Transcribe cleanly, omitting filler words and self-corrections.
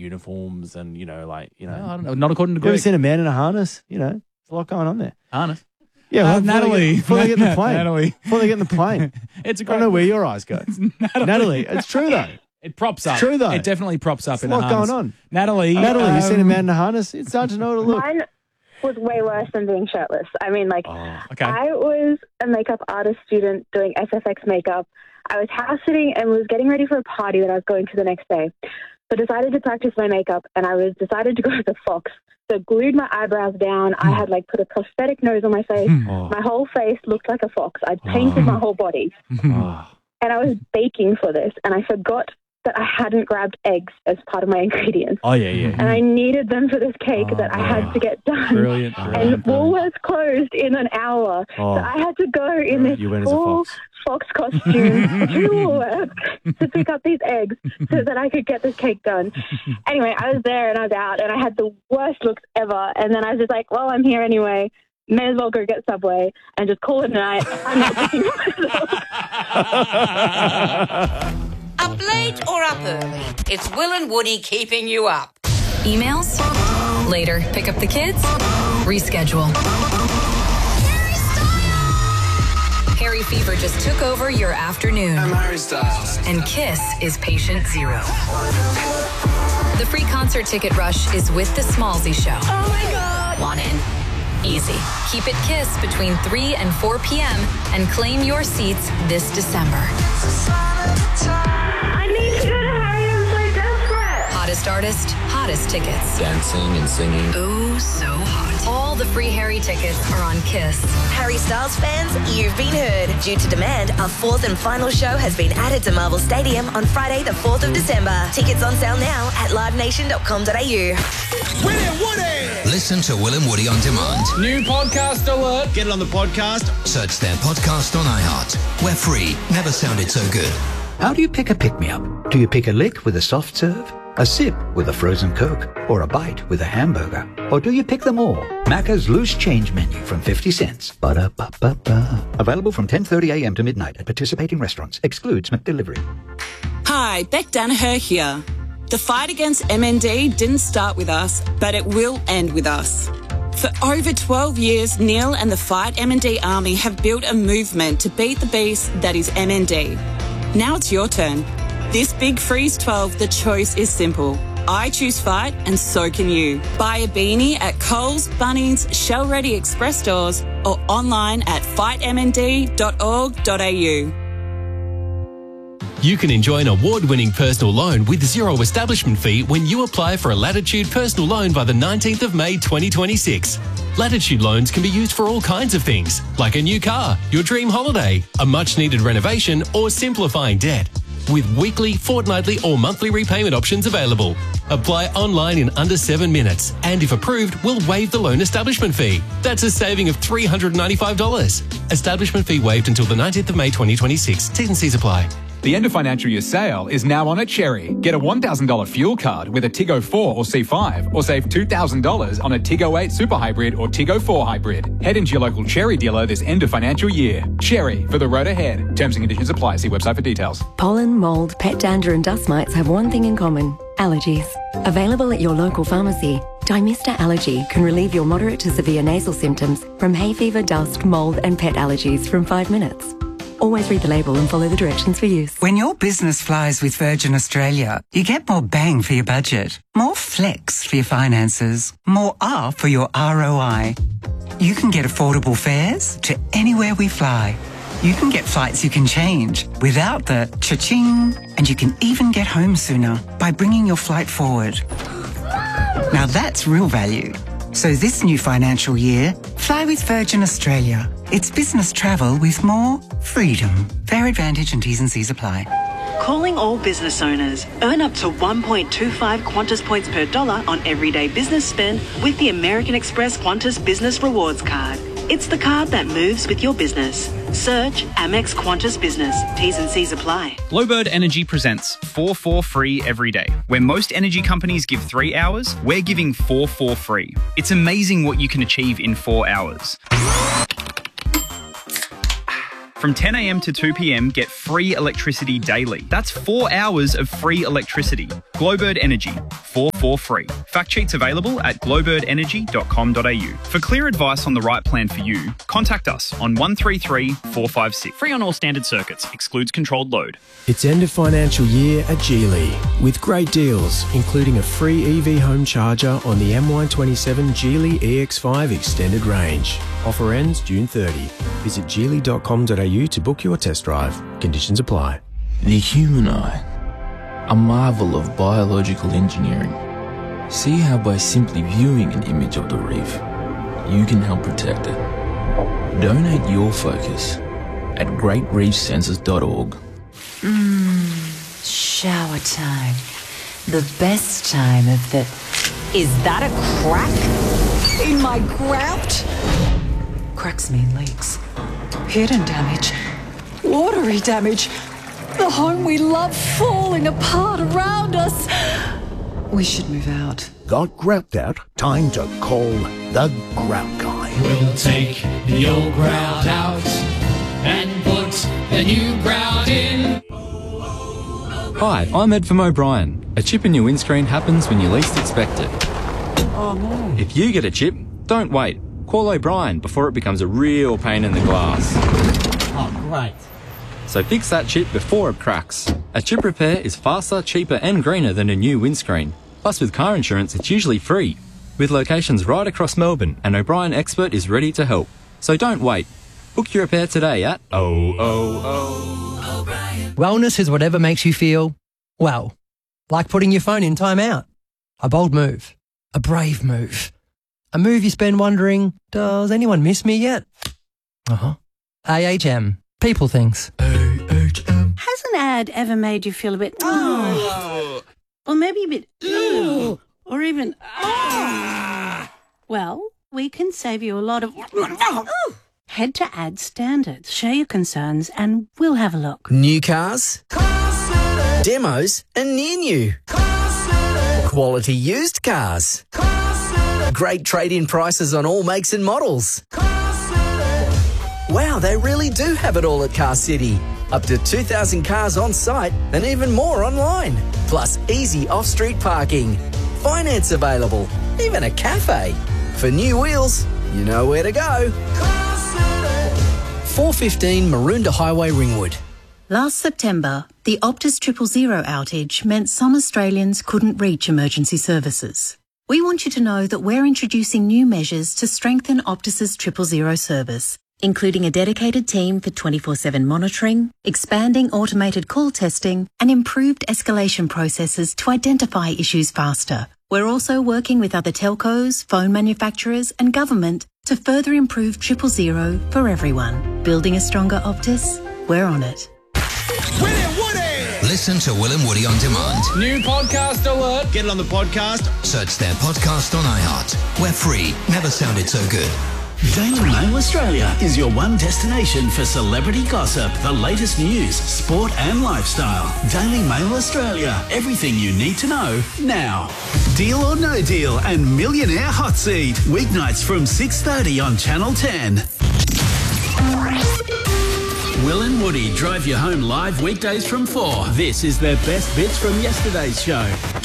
uniforms and, I don't know. Not according to You ever Greg. seen a man in a harness? There's a lot going on there. Harness. Yeah, well, Natalie. Before they get in the plane. Natalie. Before they get in the plane. It's a I great. don't know where your eyes go. Natalie. It's true, though. It props up. It's true, though. It definitely props up There's in a a lot harness. going on. Natalie. You seen a man in a harness? It's hard to know what to look. Mine was way worse than being shirtless. I mean, Okay. I was a makeup artist student doing SFX makeup. I was house sitting and was getting ready for a party that I was going to the next day. So I decided to practice my makeup, and I decided to go as a fox. So glued my eyebrows down. I had put a prosthetic nose on my face. My whole face looked like a fox. I'd painted my whole body. And I was baking for this, and I forgot that I hadn't grabbed eggs as part of my ingredients. Oh, yeah. And I needed them for this cake that I had to get done. Brilliant. And Woolworths closed in an hour. So I had to go in this You went as a full fox costume to Woolworths to pick up these eggs so that I could get this cake done. Anyway, I was there and I was out and I had the worst looks ever. And then I was just like, well, I'm here anyway. May as well go get Subway and just call it a night. I'm not picking myself. Up late or up early, it's Will and Woody keeping you up. Emails? Later. Pick up the kids? Reschedule. Harry Fever just took over your afternoon. I'm Harry Styles. And Kiss is patient zero. The free concert ticket rush is with the Smallsy Show. Oh my God! Want in? Easy. Keep it Kiss between 3 and 4 p.m. and claim your seats this December. I need to go to Harry. I'm so desperate. Hottest artist, hottest tickets. Dancing and singing. Oh, so hot. All the free Harry tickets are on Kiss. Harry Styles fans, you've been heard. Due to demand, our fourth and final show has been added to Marvel Stadium on Friday the 4th of December. Tickets on sale now at livenation.com.au. Will and Woody! Listen to Will and Woody on demand. New podcast alert. Get it on the podcast. Search their podcast on iHeart. We're free. Never sounded so good. How do you pick a pick-me-up? Do you pick a lick with a soft serve, a sip with a frozen Coke, or a bite with a hamburger? Or do you pick them all? Macca's Loose Change Menu from 50 cents. Ba-da-ba-ba-ba. Available from 10:30 a.m. to midnight at participating restaurants. Excludes McDelivery. Hi, Beck Danaher here. The fight against MND didn't start with us, but it will end with us. For over 12 years, Neil and the Fight MND Army have built a movement to beat the beast that is MND. Now it's your turn. This Big Freeze 12, the choice is simple. I choose Fight and so can you. Buy a beanie at Coles, Bunnings, Shell Ready Express stores or online at fightmnd.org.au. You can enjoy an award-winning personal loan with zero establishment fee when you apply for a Latitude personal loan by the 19th of May 2026. Latitude loans can be used for all kinds of things, like a new car, your dream holiday, a much-needed renovation, or simplifying debt. With weekly, fortnightly, or monthly repayment options available. Apply online in under 7 minutes, and if approved, we'll waive the loan establishment fee. That's a saving of $395. Establishment fee waived until the 19th of May 2026. T's and C's apply. The end of financial year sale is now on at Cherry. Get a $1,000 fuel card with a Tiggo 4 or C5 or save $2,000 on a Tiggo 8 Super Hybrid or Tiggo 4 Hybrid. Head into your local Cherry dealer this end of financial year. Cherry, for the road ahead. Terms and conditions apply. See website for details. Pollen, mould, pet dander and dust mites have one thing in common: allergies. Available at your local pharmacy, Dymista Allergy can relieve your moderate to severe nasal symptoms from hay fever, dust, mould and pet allergies from 5 minutes. Always read the label and follow the directions for use. When your business flies with Virgin Australia, you get more bang for your budget, more flex for your finances, more R for your ROI. You can get affordable fares to anywhere we fly. You can get flights you can change without the cha-ching, and you can even get home sooner by bringing your flight forward. Now that's real value. So this new financial year, fly with Virgin Australia. It's business travel with more freedom. Fare advantage and T's and C's apply. Calling all business owners. Earn up to 1.25 Qantas points per dollar on everyday business spend with the American Express Qantas Business Rewards Card. It's the card that moves with your business. Search Amex Qantas Business. T's and C's apply. Glowbird Energy presents 4 for free every day. Where most energy companies give 3 hours, we're giving 4 for free. It's amazing what you can achieve in 4 hours. From 10 a.m. to 2 p.m, get free electricity daily. That's 4 hours of free electricity. Glowbird Energy. 4 for free. Fact sheets available at glowbirdenergy.com.au. For clear advice on the right plan for you, contact us on 133 456. Free on all standard circuits. Excludes controlled load. It's end of financial year at Geely with great deals, including a free EV home charger on the MY27 Geely EX5 extended range. Offer ends June 30. Visit geely.com.au to book your test drive. Conditions apply. The human eye, a marvel of biological engineering. See how by simply viewing an image of the reef, you can help protect it. Donate your focus at greatreefsensors.org. Shower time. The best time of the... Is that a crack in my grout? Cracks mean leaks. Hidden damage. Watery damage. The home we love falling apart around us. We should move out. Got grout out? Time to call the Grout Guy. We'll take the old grout out and put the new grout in. Hi, I'm Ed from O'Brien. A chip in your windscreen happens when you least expect it. Oh no. If you get a chip, don't wait. Call O'Brien before it becomes a real pain in the glass. Oh, great. So fix that chip before it cracks. A chip repair is faster, cheaper and greener than a new windscreen. Plus with car insurance, it's usually free. With locations right across Melbourne, an O'Brien expert is ready to help. So don't wait. Book your repair today at O'Brien. Wellness is whatever makes you feel, well, like putting your phone in timeout. A bold move. A brave move. A move you spend wondering, does anyone miss me yet? AHM. People things. Has an ad ever made you feel a bit... or maybe a bit... or even... Well, we can save you a lot of... Head to Ad Standards, share your concerns, and we'll have a look. New cars, demos, and near new. Quality used cars. Great trade-in prices on all makes and models. Wow, they really do have it all at Car City. Up to 2,000 cars on site and even more online. Plus easy off-street parking. Finance available. Even a cafe. For new wheels, you know where to go. 415 Maroondah Highway, Ringwood. Last September, the Optus 000 outage meant some Australians couldn't reach emergency services. We want you to know that we're introducing new measures to strengthen Optus's 000 service, including a dedicated team for 24/7 monitoring, expanding automated call testing, and improved escalation processes to identify issues faster. We're also working with other telcos, phone manufacturers, and government to further improve 000 for everyone. Building a stronger Optus? We're on it. Listen to Will and Woody on demand. New podcast alert. Get it on the podcast. Search their podcast on iHeart. We're free. Never sounded so good. Daily Mail Australia is your one destination for celebrity gossip, the latest news, sport and lifestyle. Daily Mail Australia. Everything you need to know now. Deal or No Deal and Millionaire Hot Seat. Weeknights from 6:30 on Channel 10. Will and Woody drive you home live weekdays from 4. This is their best bits from yesterday's show.